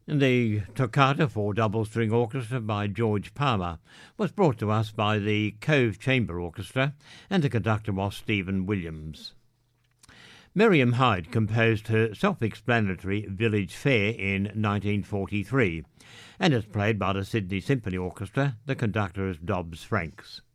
The Toccata for Double String Orchestra by George Palmer was brought to us by the Cove Chamber Orchestra, and the conductor was Stephen Williams. Miriam Hyde composed her self-explanatory Village Fair in 1943, and is played by the Sydney Symphony Orchestra. The conductor is Dobbs Franks.